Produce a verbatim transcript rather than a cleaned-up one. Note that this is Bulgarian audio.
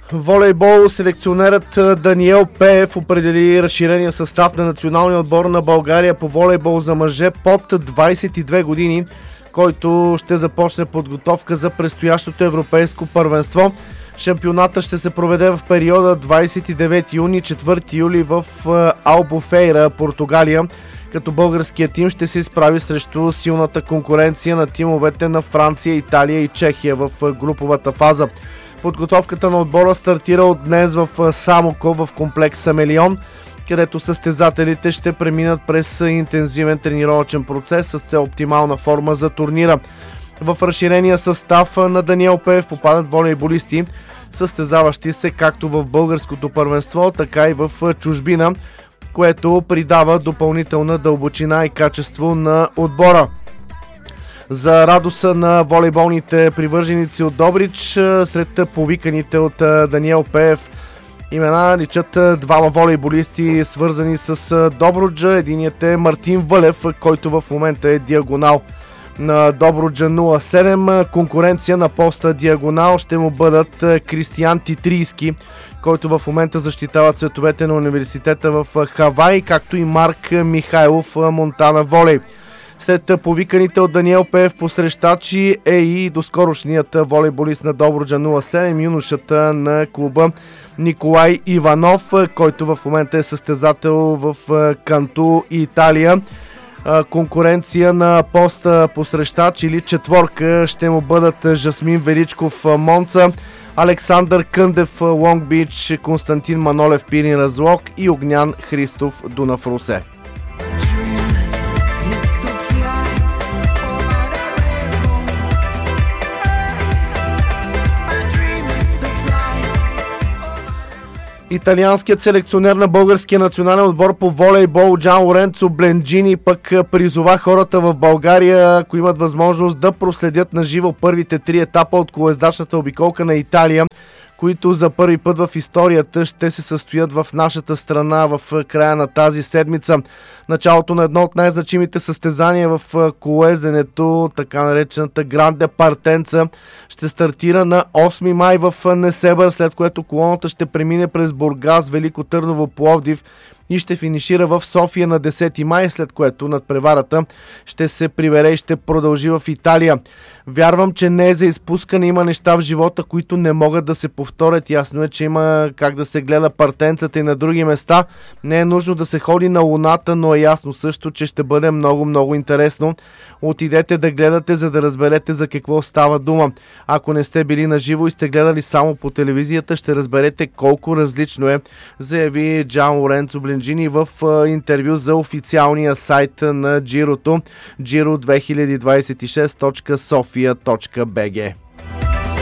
Волейбол. Селекционерът Даниел Пеев определи разширения състав на националния отбор на България по волейбол за мъже под двадесет и две години, който ще започне подготовка за предстоящото европейско първенство. Шампионата ще се проведе в периода двадесет и девети юни – четвърти юли в Албуфейра, Португалия, като българският тим ще се изправи срещу силната конкуренция на тимовете на Франция, Италия и Чехия в груповата фаза. Подготовката на отбора стартира от днес в Самоков в комплекса Мелион, където състезателите ще преминат през интензивен тренировъчен процес с цел оптимална форма за турнира. В разширения състав на Даниел Пеев попадат волейболисти, състезаващи се както в българското първенство, така и в чужбина, което придава допълнителна дълбочина и качество на отбора. За радост на волейболните привърженици от Добрич, сред повиканите от Даниел Пеев имена личат двама волейболисти, свързани с Добруджа. Единият е Мартин Вълев, който в момента е диагонал на Добруджа нула седем. Конкуренция на поста диагонал ще му бъдат Кристиян Титрийски, който в момента защитава цветовете на университета в Хавай, както и Марк Михайлов, Монтана Волей. След повиканите от Даниел Пеев посрещачи е и доскорошният волейболист на Добруджа нула седем, юношата на клуба Николай Иванов, който в момента е състезател в Канту, Италия. Конкуренция на поста посрещач или четворка ще му бъдат Жасмин Величков, Монца, Александър Къндев, Лонг Бич, Константин Манолев, Пирин, Разлог и Огнян Христов, Дунав, Русе. Италианският селекционер на българския национален отбор по волейбол Джан Лоренцо Бленджини пък призова хората в България, ако имат възможност, да проследят на живо първите три етапа от колоездачната обиколка на Италия, които за първи път в историята ще се състоят в нашата страна в края на тази седмица. Началото на едно от най-значимите състезания в колоезденето, така наречената Гранде Партенца, ще стартира на осми май в Несебър, след което колоната ще премине през Бургас, Велико Търново, Пловдив и ще финишира в София на десети май, след което надпреварата ще се прибере и ще продължи в Италия. Вярвам, че не е за изпускане, има неща в живота, които не могат да се повторят. Ясно е, че има как да се гледа партенцата и на други места. Не е нужно да се ходи на Луната, но е ясно също, че ще бъде много-много интересно. Отидете да гледате, за да разберете за какво става дума. Ако не сте били на живо и сте гледали само по телевизията, ще разберете колко различно е, заяви Джан Лоренцо Бленджини в интервю за официалния сайт на Джирото джиро две хиляди двадесет и шест точка софия точка би джи.